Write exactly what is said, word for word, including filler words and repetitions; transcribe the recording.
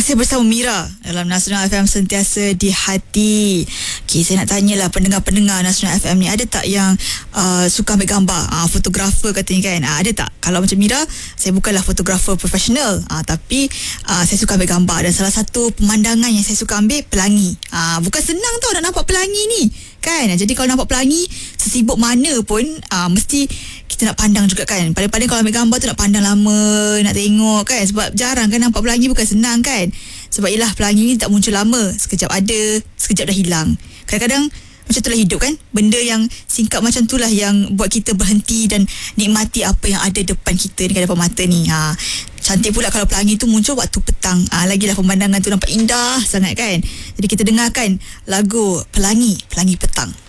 masih bersama Mira dalam Nasional F M Sentiasa di Hati. Okay, saya nak tanyalah pendengar-pendengar Nasional F M ni, ada tak yang uh, suka ambil gambar, uh, fotografer katanya kan, uh, ada tak? Kalau macam Mira, saya bukanlah fotografer profesional, uh, tapi uh, saya suka ambil gambar, dan salah satu pemandangan yang saya suka ambil, pelangi. uh, Bukan senang tau nak nampak pelangi ni kan. Jadi kalau nampak pelangi, sesibuk mana pun uh, mesti kita nak pandang juga kan. Paling-paling kalau ambil gambar tu nak pandang lama, nak tengok kan, sebab jarang kan nampak pelangi, bukan senang kan. Sebab ialah pelangi ni tak muncul lama, sekejap ada, sekejap dah hilang. Kadang-kadang macam itulah hidup kan. Benda yang singkat macam itulah yang buat kita berhenti dan nikmati apa yang ada depan kita ni, depan mata ni. Ha, cantik pula kalau pelangi tu muncul waktu petang. Ha, lagilah pemandangan tu nampak indah sangat kan. Jadi kita dengarkan lagu Pelangi, Pelangi Petang.